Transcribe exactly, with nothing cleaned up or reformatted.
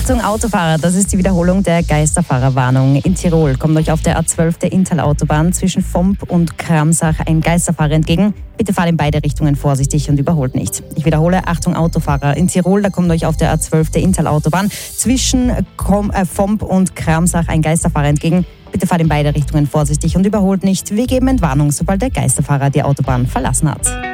Achtung Autofahrer, das ist die Wiederholung der Geisterfahrerwarnung. In Tirol kommt euch auf der A zwölf der Inntal-Autobahn zwischen Vomp und Kramsach ein Geisterfahrer entgegen. Bitte fahrt in beide Richtungen vorsichtig und überholt nicht. Ich wiederhole, Achtung Autofahrer. In Tirol, da kommt euch auf der A zwölf der Inntal-Autobahn zwischen Vomp und Kramsach ein Geisterfahrer entgegen. Bitte fahrt in beide Richtungen vorsichtig und überholt nicht. Wir geben Entwarnung, sobald der Geisterfahrer die Autobahn verlassen hat.